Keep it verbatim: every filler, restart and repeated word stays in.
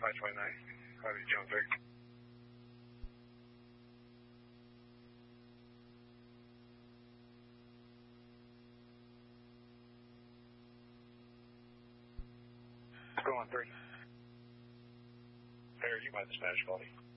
five twenty-nine. Copy, John Vic. Go on three. Fair, you by the Spanish quality.